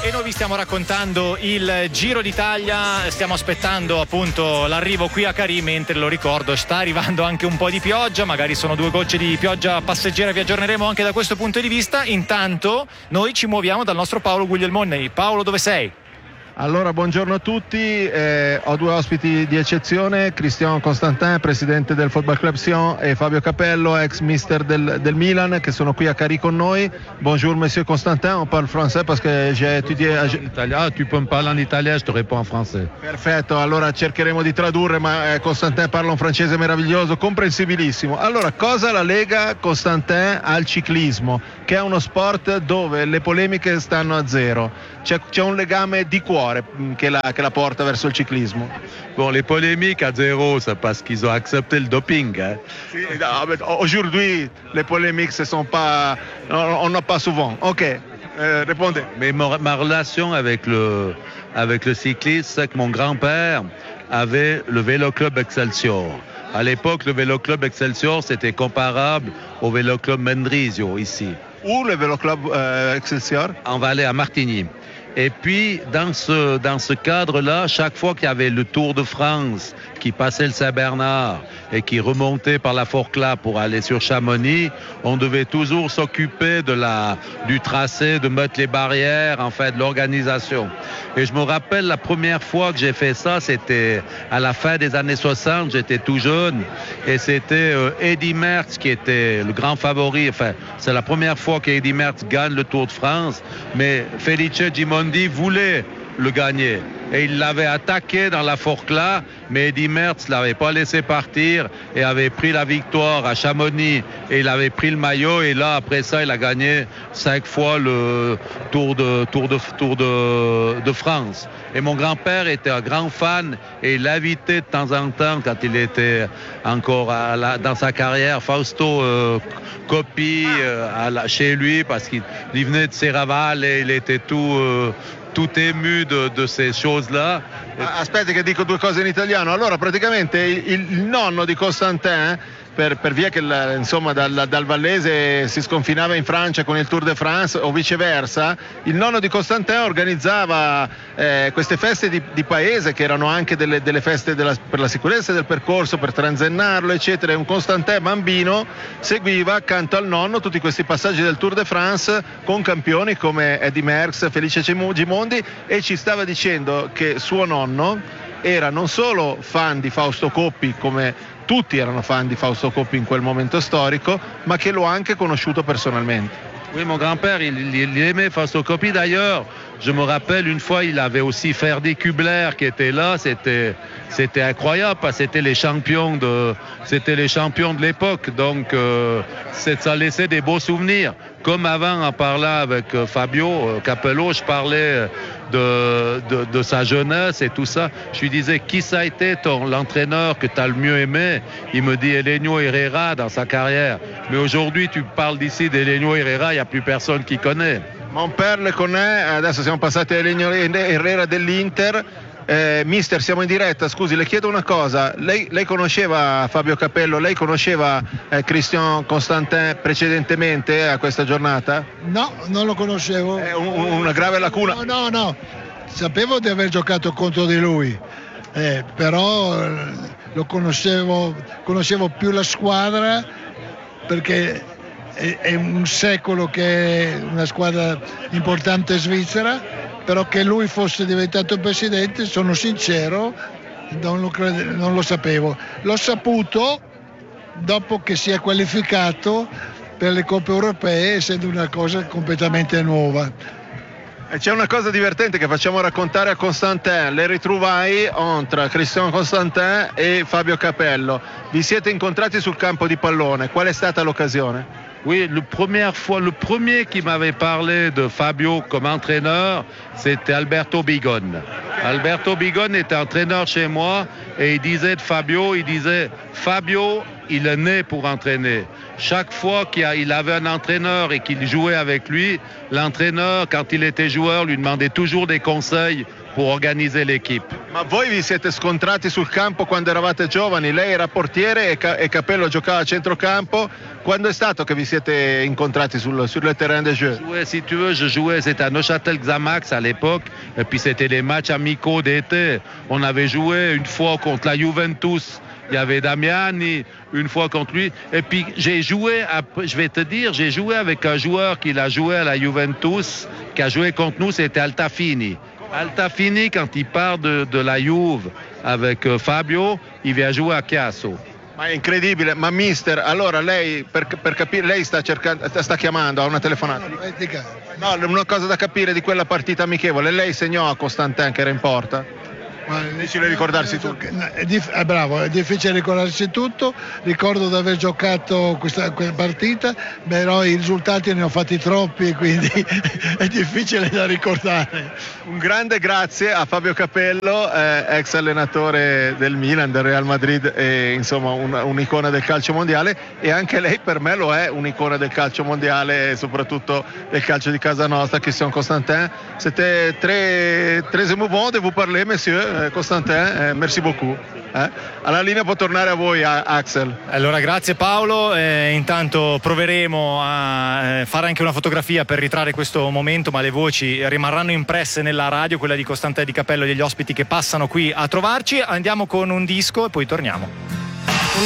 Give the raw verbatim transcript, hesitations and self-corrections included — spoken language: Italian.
E noi vi stiamo raccontando il Giro d'Italia, stiamo aspettando appunto l'arrivo qui a Carì, mentre lo ricordo sta arrivando anche un po' di pioggia, magari sono due gocce di pioggia passeggera, vi aggiorneremo anche da questo punto di vista. Intanto noi ci muoviamo dal nostro Paolo Guglielmoni. Paolo, dove sei? Allora, buongiorno a tutti, eh, ho due ospiti di eccezione, Christian Constantin, presidente del Football Club Sion, e Fabio Capello, ex mister del, del Milan, che sono qui a Carì con noi. Bonjour monsieur Constantin, on parle français parce que j'ai étudié... En italien, tu peux me parler en italien, je te réponds en français. Perfetto, allora cercheremo di tradurre, ma eh, Constantin parla un francese meraviglioso, comprensibilissimo. Allora, cosa la lega Constantin al ciclismo, che è uno sport dove le polemiche stanno a zero? C'è, c'è un legame di cuore che la, che la porta verso il ciclismo. Bon, les polémiques à zéro, c'est parce qu'ils ont accepté le doping. Hein. Si, aujourd'hui, les polémiques, ce sont pas, on n'a pas souvent. Ok, euh, répondez. Mais ma, ma relation avec le, avec le cyclisme, c'est que mon grand-père avait le Vélo Club Excelsior. À l'époque, le Vélo Club Excelsior, c'était comparable au Vélo Club Mendrisio, ici. Où le Vélo Club euh, Excelsior? En Valais, à Martigny. Et puis, dans ce, dans ce cadre-là, chaque fois qu'il y avait le Tour de France qui passait le Saint-Bernard et qui remontait par la Forclaz pour aller sur Chamonix, on devait toujours s'occuper de la, du tracé, de mettre les barrières, en fait, de l'organisation. Et je me rappelle la première fois que j'ai fait ça, c'était à la fin des années soixante, j'étais tout jeune, et c'était euh, Eddy Merckx qui était le grand favori. Enfin, c'est la première fois qu'Eddy Merckx gagne le Tour de France, mais Felice Gimondi voulait le gagner. Et il l'avait attaqué dans la Forclaz, mais Eddy Merckx ne l'avait pas laissé partir et avait pris la victoire à Chamonix et il avait pris le maillot. Et là, après ça, il a gagné cinq fois le Tour de, tour de, tour de, de France. Et mon grand-père était un grand fan et il l'invitait de temps en temps, quand il était encore à la, dans sa carrière, Fausto euh, Coppi euh, à la, chez lui, parce qu'il il venait de Serravalle et il était tout... Euh, tutto ému de, de ces choses-là. Aspetta che dico due cose in italiano. Allora, praticamente il, il nonno di Constantin, per, per via che la, insomma dal, dal Vallese si sconfinava in Francia con il Tour de France o viceversa, il nonno di Constantin organizzava eh, queste feste di, di paese, che erano anche delle, delle feste della, per la sicurezza del percorso, per transennarlo, eccetera. E un Constantin bambino seguiva accanto al nonno tutti questi passaggi del Tour de France con campioni come Eddy Merckx, Felice Gimondi, e ci stava dicendo che suo nonno era non solo fan di Fausto Coppi, come tutti erano fan di Fausto Coppi in quel momento storico, ma che l'ho anche conosciuto personnellement. Oui, mon grand-père, il, il, il aimait Fausto Coppi. D'ailleurs, je me rappelle une fois, il avait aussi Ferdi Kubler qui était là. C'était, c'était incroyable parce que c'était les champions de, c'était les champions de l'époque. Donc, euh, c'est, ça laissait des beaux souvenirs. Comme avant, en parlant avec euh, Fabio euh, Capello, je parlais de, de, de sa jeunesse et tout ça. Je lui disais, qui ça a été ton, l'entraîneur que tu as le mieux aimé? Il me dit Helenio Herrera dans sa carrière. Mais aujourd'hui, tu parles d'ici d'Helenio Herrera, il n'y a plus personne qui connaît. Mon père le connaît, adesso siamo passati a Helenio Herrera dell'Inter. Eh, mister, siamo in diretta, scusi, le chiedo una cosa, lei, lei conosceva Fabio Capello, lei conosceva eh, Christian Constantin precedentemente a questa giornata? No, non lo conoscevo. È un, una grave lacuna. No, no, no, sapevo di aver giocato contro di lui, eh, però eh, lo conoscevo, conoscevo più la squadra, perché è, è un secolo che è una squadra importante svizzera. Però che lui fosse diventato presidente, sono sincero, non lo, crede, non lo sapevo. L'ho saputo dopo che si è qualificato per le coppe europee, essendo una cosa completamente nuova. E c'è una cosa divertente che facciamo raccontare a Constantin, le ritrovai tra Christian Constantin e Fabio Capello. Vi siete incontrati sul campo di pallone, qual è stata l'occasione? Oui, la première fois, le premier qui m'avait parlé de Fabio comme entraîneur, c'était Alberto Bigon. Alberto Bigon était entraîneur chez moi et il disait de Fabio, il disait Fabio, il est né pour entraîner. Chaque fois qu'il avait un entraîneur et qu'il jouait avec lui, l'entraîneur, quand il était joueur, lui demandait toujours des conseils pour organiser l'équipe. Ma voi vi siete scontrati sul campo quando eravate giovani? Lei era portiere e, Ca- e Capello giocava a centrocampo. Quando è stato che vi siete incontrati sul, sur le terrain de jeu? Je jouais, si tu veux, je jouais, c'était à Neuchâtel-Xamax à l'époque, et puis c'était les matchs amicaux d'été. On avait joué une fois contre la Juventus, il y avait Damiani, une fois contre lui, et puis j'ai joué, à, je vais te dire, j'ai joué avec un joueur qui a joué à la Juventus, qui a joué contre nous, c'était Altafini. Altafini, quand il part de, de la Juve avec uh, Fabio, il vient jouer a Chiasso. Ma è incredibile, ma mister, allora lei per, per capire, lei sta cercando, sta chiamando a una telefonata. No, una cosa da capire di quella partita amichevole, lei segnò a Constantin che era in porta? Ma È difficile ricordarsi tutto. È, dif- è bravo, è difficile ricordarsi tutto. Ricordo di aver giocato questa, questa partita, però i risultati ne ho fatti troppi, quindi è difficile da ricordare. Un grande grazie a Fabio Capello, eh, ex allenatore del Milan, del Real Madrid e insomma un, un'icona del calcio mondiale, e anche lei per me lo è un'icona del calcio mondiale e soprattutto del calcio di casa nostra, Christian Constantin. C'était très, très émouvant de vous parler, monsieur Constantin, eh, merci beaucoup. Eh? Alla linea può tornare a voi, a Axel. Allora grazie Paolo, eh, intanto proveremo a eh, fare anche una fotografia per ritrarre questo momento, ma le voci rimarranno impresse nella radio, quella di Constantin Di Capello e degli ospiti che passano qui a trovarci. Andiamo con un disco e poi torniamo.